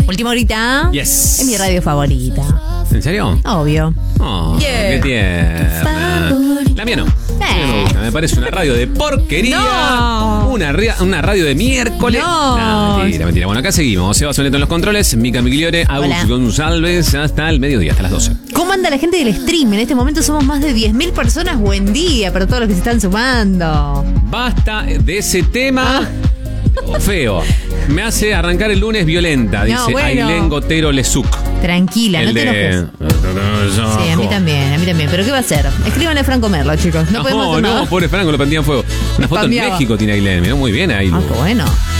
Última horita. Yes. Es mi radio favorita. ¿En serio? Obvio. Oh, qué tierna. La mía no. La mía me gusta. Me parece una radio de porquería. No. Una radio de miércoles. No. Mentira. Bueno, acá seguimos. Seba Soneto en los controles. Mica Migliore. Agus Hola. González. Hasta el mediodía, hasta las 12. ¿Cómo anda la gente del stream? En este momento somos más de 10.000 personas. Buen día para todos los que se están sumando. Basta de ese tema feo. Me hace arrancar el lunes violenta, dice bueno. Ailén Gotero Lezuc. Tranquila, no te enojes. Sí, a mí también. ¿Pero qué va a hacer? Escríbanle a Franco Merlo, chicos. No podemos hacer nada. Pobre Franco, lo prendía en fuego. Una foto Cambiaba. en México tiene Ailén. Miró muy bien ahí. Qué bueno.